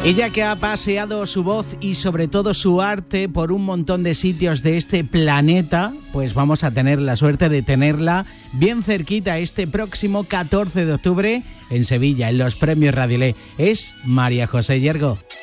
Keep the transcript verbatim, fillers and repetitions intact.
Ella que ha paseado su voz y sobre todo su arte por un montón de sitios de este planeta, pues vamos a tener la suerte de tenerla bien cerquita este próximo catorce de octubre en Sevilla, en los premios Radiolé. Es María José Yergo.